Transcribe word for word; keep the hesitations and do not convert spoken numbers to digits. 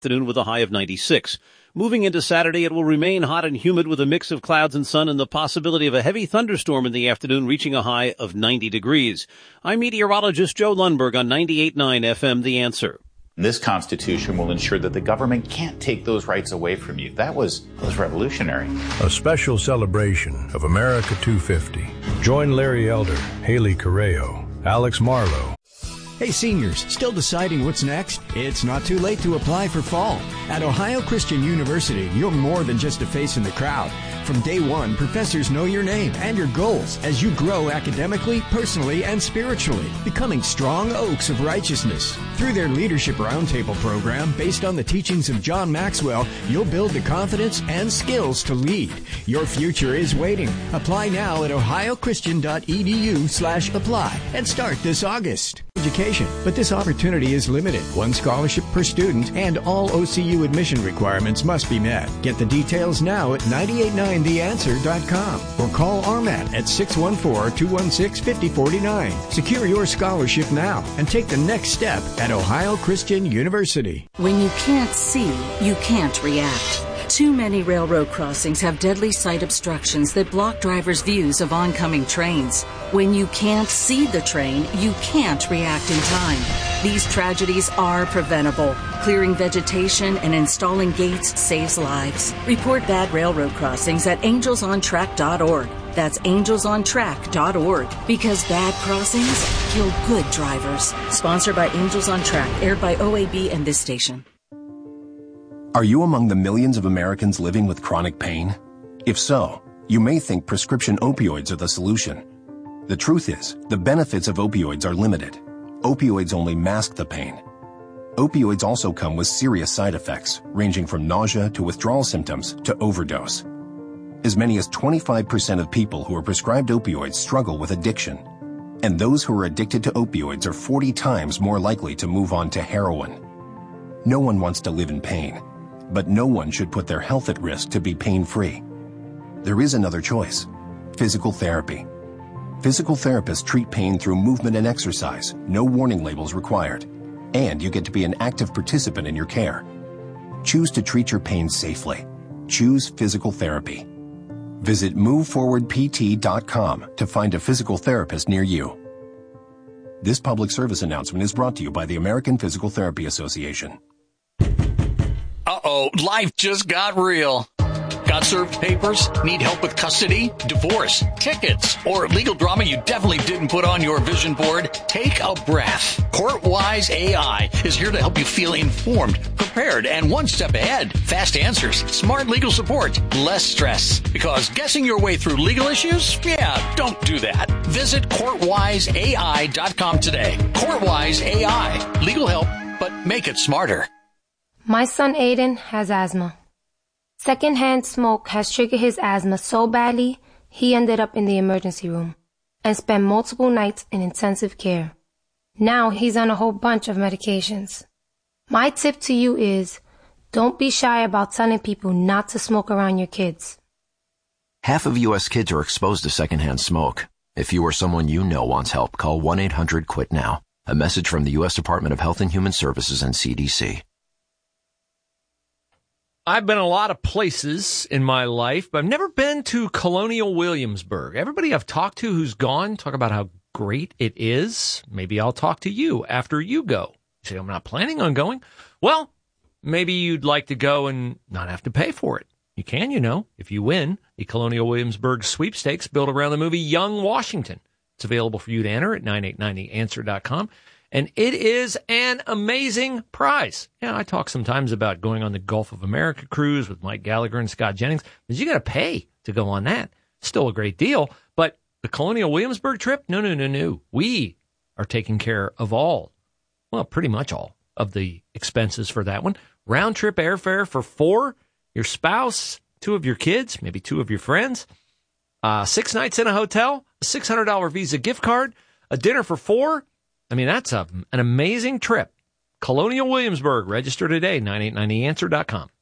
afternoon with a high of ninety-six. Moving into Saturday, it will remain hot and humid with a mix of clouds and sun and the possibility of a heavy thunderstorm in the afternoon, reaching a high of ninety degrees. I'm meteorologist Joe Lundberg on ninety-eight point nine F M, The Answer. This Constitution will ensure that the government can't take those rights away from you. That was, was revolutionary. A special celebration of America two fifty. Join Larry Elder, Haley Correo, Alex Marlowe. Hey seniors, still deciding what's next? It's not too late to apply for fall. At Ohio Christian University, you're more than just a face in the crowd. From day one, professors know your name and your goals as you grow academically, personally, and spiritually, becoming strong oaks of righteousness. Through their Leadership Roundtable program, based on the teachings of John Maxwell, you'll build the confidence and skills to lead. Your future is waiting. Apply now at ohiochristian.edu slash apply and start this August. Education, but this opportunity is limited. One scholarship per student and all O C U admission requirements must be met. Get the details now at nine eight nine the answer dot com or call R M A T at six one four, two one six, five zero four nine. Secure your scholarship now and take the next step at Ohio Christian University. When you can't see, you can't react. Too many railroad crossings have deadly sight obstructions that block drivers' views of oncoming trains. When you can't see the train, you can't react in time. These tragedies are preventable. Clearing vegetation and installing gates saves lives. Report bad railroad crossings at angels on track dot org. That's angels on track dot org. Because bad crossings kill good drivers. Sponsored by Angels on Track, aired by O A B and this station. Are you among the millions of Americans living with chronic pain? If so, you may think prescription opioids are the solution. The truth is, the benefits of opioids are limited. Opioids only mask the pain. Opioids also come with serious side effects, ranging from nausea to withdrawal symptoms to overdose. As many as twenty-five percent of people who are prescribed opioids struggle with addiction. And those who are addicted to opioids are forty times more likely to move on to heroin. No one wants to live in pain. But no one should put their health at risk to be pain-free. There is another choice: physical therapy. Physical therapists treat pain through movement and exercise, no warning labels required. And you get to be an active participant in your care. Choose to treat your pain safely. Choose physical therapy. Visit move forward p t dot com to find a physical therapist near you. This public service announcement is brought to you by the American Physical Therapy Association. Uh-oh, life just got real. Got served papers? Need help with custody, divorce, tickets, or legal drama you definitely didn't put on your vision board? Take a breath. CourtWise A I is here to help you feel informed, prepared, and one step ahead. Fast answers, smart legal support, less stress. Because guessing your way through legal issues? Yeah, don't do that. Visit court wise A I dot com today. CourtWise A I. Legal help, but make it smarter. My son Aiden has asthma. Secondhand smoke has triggered his asthma so badly, he ended up in the emergency room and spent multiple nights in intensive care. Now he's on a whole bunch of medications. My tip to you is, don't be shy about telling people not to smoke around your kids. Half of U S kids are exposed to secondhand smoke. If you or someone you know wants help, call one eight hundred quit now. A message from the U S Department of Health and Human Services and C D C. I've been a lot of places in my life, but I've never been to Colonial Williamsburg. Everybody I've talked to who's gone talk about how great it is. Maybe I'll talk to you after you go. You say, I'm not planning on going. Well, maybe you'd like to go and not have to pay for it. You can, you know, if you win the Colonial Williamsburg sweepstakes built around the movie Young Washington. It's available for you to enter at nine eight nine the answer dot com. And it is an amazing prize. Yeah, I talk sometimes about going on the Gulf of America cruise with Mike Gallagher and Scott Jennings, because you got to pay to go on that. Still a great deal. But the Colonial Williamsburg trip? No, no, no, no. We are taking care of all, well, pretty much all of the expenses for that one. Round trip airfare for four, your spouse, two of your kids, maybe two of your friends, uh, six nights in a hotel, a six hundred dollars Visa gift card, a dinner for four. I mean, that's a, an amazing trip. Colonial Williamsburg. Register today, nine eight nine the answer dot com.